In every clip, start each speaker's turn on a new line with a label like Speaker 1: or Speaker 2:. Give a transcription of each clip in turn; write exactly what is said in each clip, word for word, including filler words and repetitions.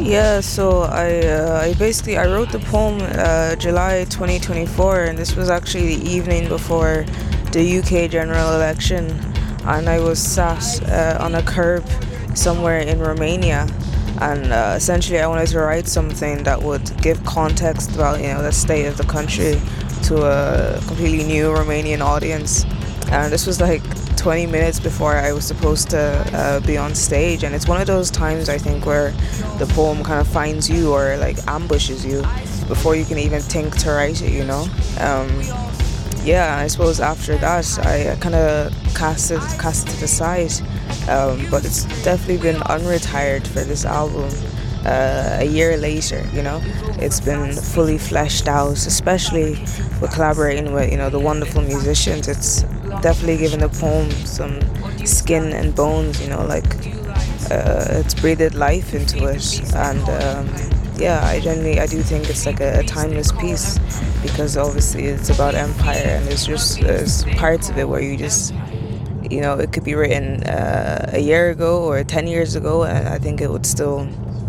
Speaker 1: Yeah, so I uh, I basically I wrote the poem uh, July twenty twenty-four, and this was actually the evening before the U K general election, and I was sat uh, on a curb somewhere in Romania, and uh, essentially I wanted to write something that would give context about you know the state of the country to a completely new Romanian audience, and this was like twenty minutes before I was supposed to uh, be on stage, and it's one of those times I think where the poem kind of finds you or like ambushes you before you can even think to write it, you know. Um, yeah, I suppose after that I kind of cast it cast it aside, um, but it's definitely been unretired for this album. Uh, a year later, you know, it's been fully fleshed out, especially with collaborating with you know the wonderful musicians. It's definitely given the poem some skin and bones, you know, like uh, it's breathed life into it, and um, yeah, I generally I do think it's like a, a timeless piece because obviously it's about empire, and there's just there's parts of it where you just you know it could be written uh, a year ago or ten years ago, and I think it would still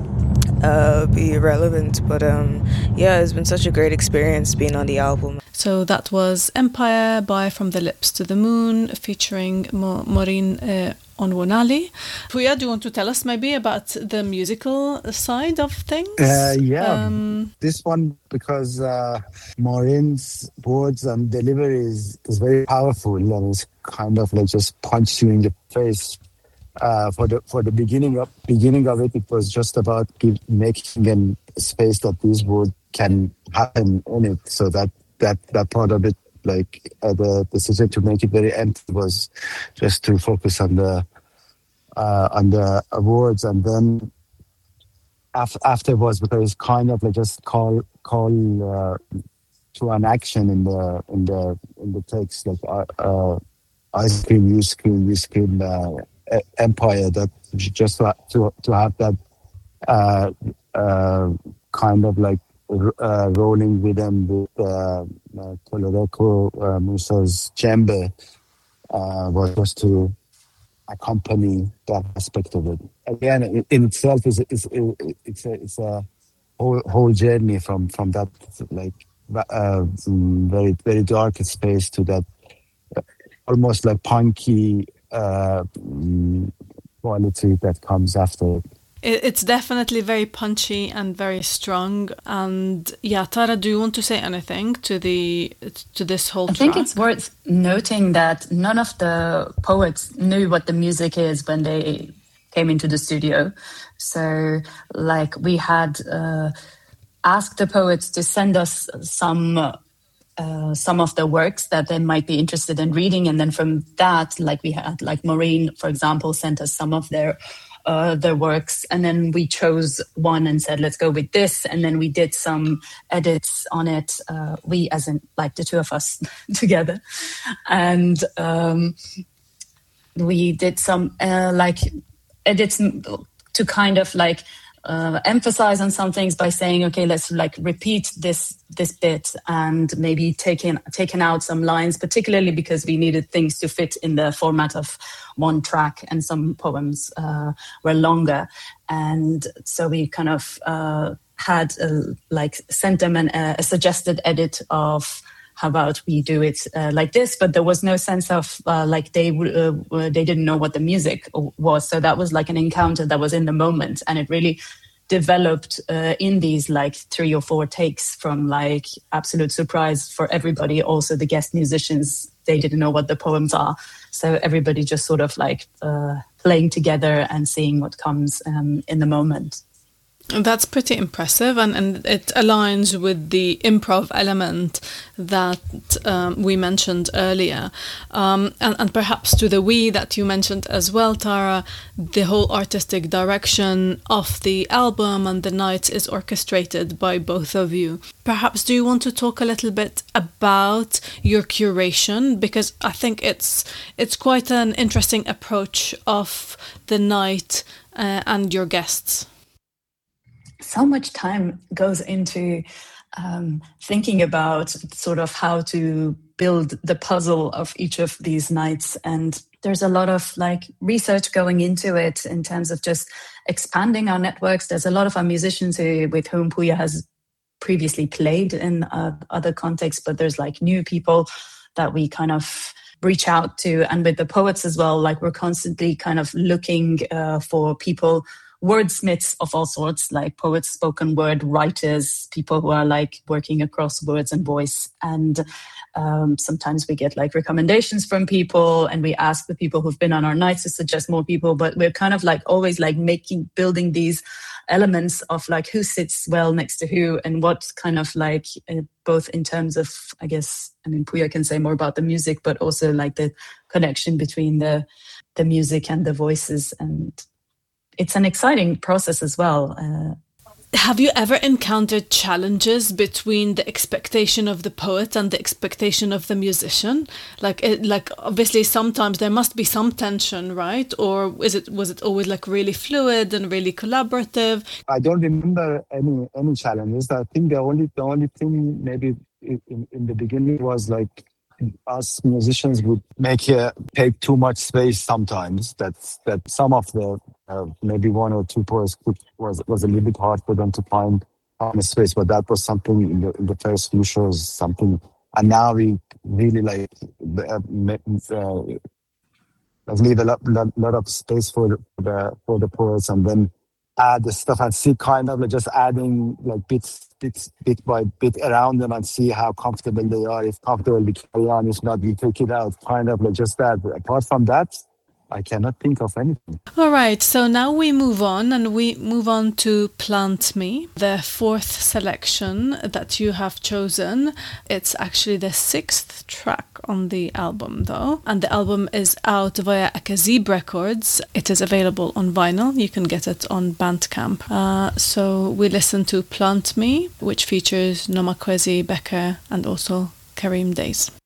Speaker 1: uh, be relevant. But um, yeah, it's been such a great experience being on the album.
Speaker 2: So that was Empire by From the Lips to the Moon, featuring Mo- Maureen uh, Onwonali. Puya, do you want to tell us maybe about the musical side of things?
Speaker 3: Uh, yeah, um, this one, because uh, Maureen's words and delivery is, is very powerful, and it's kind of like just punch you in the face. Uh, for the for the beginning of beginning of it, it was just about give, making a space that these words can happen in it. So that that that part of it, like uh, the decision to make it very empty, was just to focus on the uh, on the words, and then af- afterwards, because it's kind of like just call call uh, to an action in the in the in the text, like uh, uh, ice cream, you scream, you scream. Uh, empire, that just to to have that uh, uh, kind of like uh, rolling rhythm with uh, uh, Toloreko uh, Musa's djembe uh, was just to accompany that aspect of it. Again, it, in itself is is it, it's a it's a whole whole journey from from that like uh, very very dark space to that uh, almost like punky uh, quality that comes after it.
Speaker 2: It's definitely very punchy and very strong. And yeah, Tara, do you want to say anything to the to this whole track?
Speaker 4: I think it's worth noting that none of the poets knew what the music is when they came into the studio. So, like, we had uh, asked the poets to send us some uh, some of the works that they might be interested in reading, and then from that, like we had, like Maureen, for example, sent us some of their uh, their works, and then we chose one and said, let's go with this, and then we did some edits on it. Uh, we, as in like the two of us together, and um, we did some uh, like edits to kind of like. Uh, emphasize on some things by saying, okay, let's like repeat this this bit and maybe taking taken out some lines, particularly because we needed things to fit in the format of one track, and some poems uh, were longer, and so we kind of uh, had a, like sent them an, a suggested edit of. How about we do it uh, like this? But there was no sense of uh, like they uh, they didn't know what the music was. So that was like an encounter that was in the moment, and it really developed uh, in these like three or four takes from like absolute surprise for everybody. Also the guest musicians, they didn't know what the poems are. So everybody just sort of like uh, playing together and seeing what comes um, in the moment.
Speaker 2: That's pretty impressive, and, and it aligns with the improv element that um, we mentioned earlier. Um, and, and perhaps to the we that you mentioned as well, Tara, the whole artistic direction of the album and the night is orchestrated by both of you. Perhaps do you want to talk a little bit about your curation? Because I think it's it's quite an interesting approach of the night uh, and your guests.
Speaker 4: So much time goes into um, thinking about sort of how to build the puzzle of each of these nights. And there's a lot of like research going into it in terms of just expanding our networks. There's a lot of our musicians who, with whom Puya has previously played in uh, other contexts, but there's like new people that we kind of reach out to. And with the poets as well, like we're constantly kind of looking uh, for people, wordsmiths of all sorts, like poets, spoken word writers, people who are like working across words and voice. And um, sometimes we get like recommendations from people, and we ask the people who've been on our nights to suggest more people. But we're kind of like always like making, building these elements of like who sits well next to who, and what kind of like uh, both in terms of, I guess, I mean, Puya can say more about the music, but also like the connection between the the music and the voices. And it's an exciting process as well. Uh,
Speaker 2: Have you ever encountered challenges between the expectation of the poet and the expectation of the musician? Like, it, like obviously, sometimes there must be some tension, right? Or is it was it always like really fluid and really collaborative?
Speaker 3: I don't remember any any challenges. I think the only the only thing maybe in, in the beginning was like us musicians would make uh, take too much space sometimes. That's that some of the uh, maybe one or two poets could, was was a little bit hard for them to find on the space, but that was something in the in the first few shows, something. And now we really like uh, uh, leave a lot, lot, lot of space for the for the poets, and then add the stuff and see kind of like just adding like bits, bits, bit by bit around them and see how comfortable they are. If comfortable, we carry on. If not, we take it out. Kind of like just that. But apart from that, I cannot think of anything.
Speaker 2: All right, so now we move on and we move on to Plant Me, the fourth selection that you have chosen. It's actually the sixth track on the album though, and the album is out via Akazib Records. It is available on vinyl. You can get it on Bandcamp. Uh, so we listen to Plant Me, which features Noma Kwesi, Becker and also Karim Days.